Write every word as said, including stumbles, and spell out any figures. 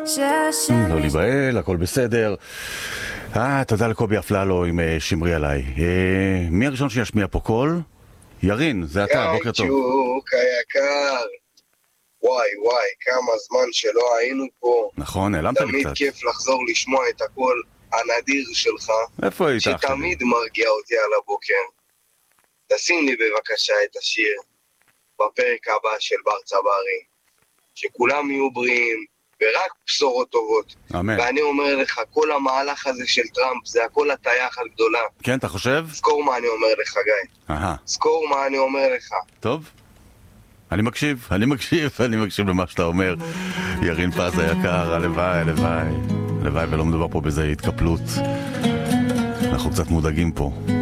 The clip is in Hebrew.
לא להיבהל, הכל בסדר. אה, תודה לקובי אפללו עם שמרי עליי. אה, מי הראשון שישמיע פה קול? ירין, זה אתה, בוקר טוב. גייצ'וק היקר, וואי וואי, כמה זמן שלא היינו פה. נכון, נעלמת לי קצת. תמיד כיף לחזור לשמוע את הקול הנדיר שלך. איפה היית? שתמיד מרגיע אותי על הבוקר. תשים לי בבקשה את השיר בפרק הבא של בר צברי. שכולם יהיו בריאים ורק בשורות טובות. אמן. ואני אומר לך, כל המהלך הזה של טראמפ זה הכל הטעיה אחת גדולה. כן, אתה חושב? זכור מה אני אומר לך, גיא. אהה. זכור מה אני אומר לך. טוב. אני מקשיב, אני מקשיב, אני מקשיב למה שאתה אומר. ירין פז היקר, הלוואי, הלוואי. הלוואי ולא מדובר פה באיזה התקפלות. אנחנו קצת מודאגים פה.